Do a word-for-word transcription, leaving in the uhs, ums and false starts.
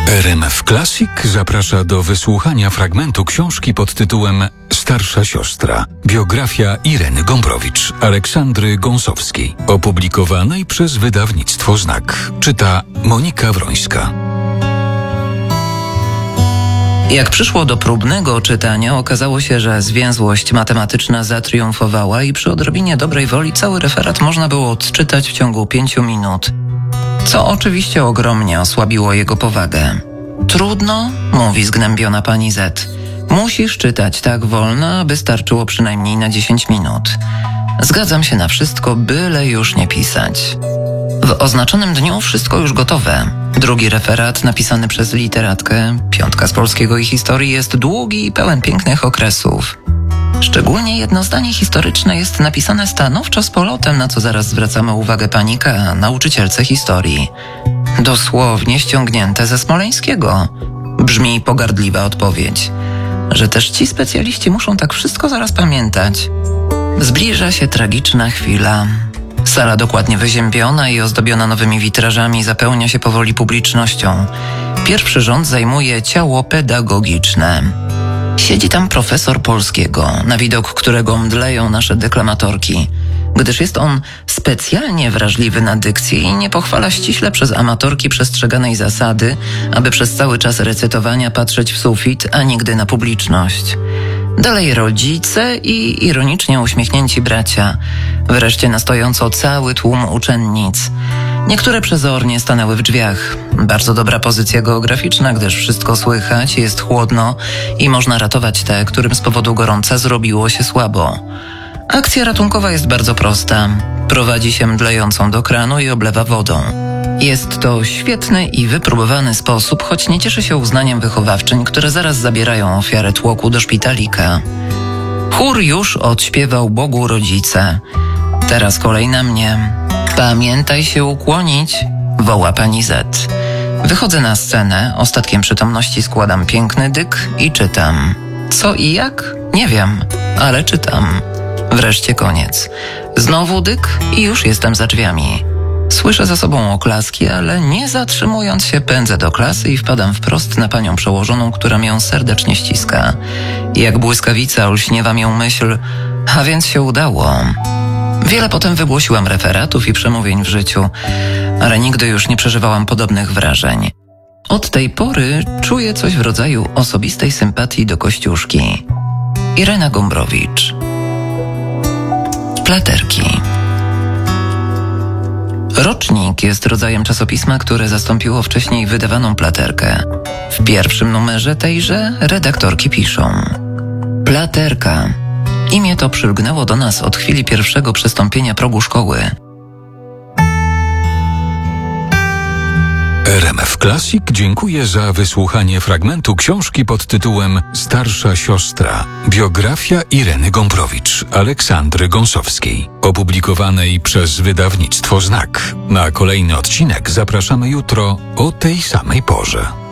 R M F Classic zaprasza do wysłuchania fragmentu książki pod tytułem Starsza siostra. Biografia Ireny Gombrowicz, Aleksandry Gąsowskiej, opublikowanej przez wydawnictwo Znak. Czyta Monika Wrońska. Jak przyszło do próbnego czytania, okazało się, że zwięzłość matematyczna zatriumfowała i przy odrobinie dobrej woli cały referat można było odczytać w ciągu pięciu minut, co oczywiście ogromnie osłabiło jego powagę. Trudno, mówi zgnębiona pani Z. Musisz czytać tak wolno, aby starczyło przynajmniej na dziesięć minut. Zgadzam się na wszystko, byle już nie pisać. W oznaczonym dniu wszystko już gotowe. Drugi referat napisany przez literatkę, piątka z polskiego i historii, jest długi i pełen pięknych okresów. Szczególnie jedno zdanie historyczne jest napisane stanowczo z polotem, na co zaraz zwracamy uwagę pani K., nauczycielce historii. Dosłownie ściągnięte ze Smoleńskiego. Brzmi pogardliwa odpowiedź, że też ci specjaliści muszą tak wszystko zaraz pamiętać. Zbliża się tragiczna chwila. Sala dokładnie wyziębiona i ozdobiona nowymi witrażami zapełnia się powoli publicznością. Pierwszy rząd zajmuje ciało pedagogiczne. Siedzi tam profesor polskiego, na widok którego mdleją nasze deklamatorki, gdyż jest on specjalnie wrażliwy na dykcję i nie pochwala ściśle przez amatorki przestrzeganej zasady, aby przez cały czas recytowania patrzeć w sufit, a nigdy na publiczność. Dalej rodzice i ironicznie uśmiechnięci bracia. Wreszcie na stojąco cały tłum uczennic. Niektóre przezornie stanęły w drzwiach. Bardzo dobra pozycja geograficzna, gdyż wszystko słychać, jest chłodno i można ratować te, którym z powodu gorąca zrobiło się słabo. Akcja ratunkowa jest bardzo prosta. Prowadzi się mdlejącą do kranu i oblewa wodą. Jest to świetny i wypróbowany sposób, choć nie cieszy się uznaniem wychowawczyń, które zaraz zabierają ofiarę tłoku do szpitalika. Chór już odśpiewał Bogu rodzice. Teraz kolej na mnie. Pamiętaj się ukłonić, woła pani Z. Wychodzę na scenę, ostatkiem przytomności składam piękny dyk i czytam. Co i jak? Nie wiem, ale czytam. Wreszcie koniec. Znowu dyk i już jestem za drzwiami. Słyszę za sobą oklaski, ale nie zatrzymując się pędzę do klasy i wpadam wprost na panią przełożoną, która mię serdecznie ściska. Jak błyskawica olśniewa mię myśl, a więc się udało. Wiele potem wygłosiłam referatów i przemówień w życiu, ale nigdy już nie przeżywałam podobnych wrażeń. Od tej pory czuję coś w rodzaju osobistej sympatii do Kościuszki. Irena Gombrowicz. Platerki. Rocznik jest rodzajem czasopisma, które zastąpiło wcześniej wydawaną platerkę. W pierwszym numerze tejże redaktorki piszą: Platerka. Imię to przylgnęło do nas od chwili pierwszego przystąpienia progu szkoły. R M F Classic dziękuję za wysłuchanie fragmentu książki pod tytułem Starsza siostra. Biografia Ireny Gombrowicz, Aleksandry Gąsowskiej, opublikowanej przez wydawnictwo Znak. Na kolejny odcinek zapraszamy jutro o tej samej porze.